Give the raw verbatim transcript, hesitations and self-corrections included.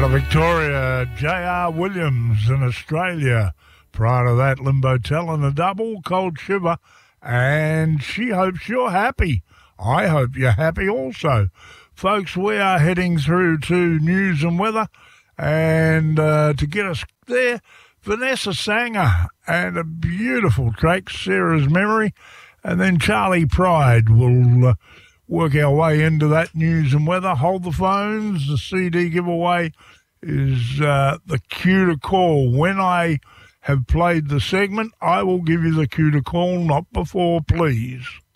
Victoria, J R Williams in Australia. Prior to that, Limbo Tell a double, Cold Shiver, and she hopes you're happy. I hope you're happy also. Folks, we are heading through to news and weather, and uh, to get us there, Vanessa Sanger and a beautiful track, Sarah's Memory, and then Charlie Pride will uh, work our way into that news and weather. Hold the phones. The C D giveaway is uh, the cue to call. When I have played the segment, I will give you the cue to call, not before, please.